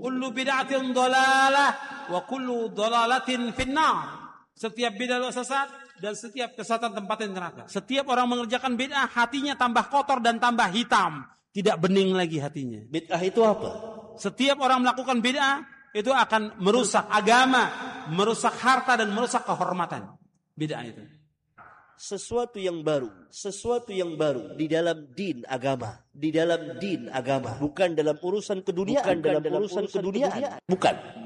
kullu bid'atin dhalalah wa kullu dhalalatin finnar. Setiap bid'ah sesat dan setiap kesesatan tempatnya neraka. Setiap orang mengerjakan bid'ah, hatinya tambah kotor dan tambah hitam, tidak bening lagi hatinya. Bid'ah itu apa? Setiap orang melakukan bid'ah itu akan merusak agama, merusak harta dan merusak kehormatan. Bid'ah itu sesuatu yang baru di dalam din agama, bukan dalam urusan keduniaan, bukan.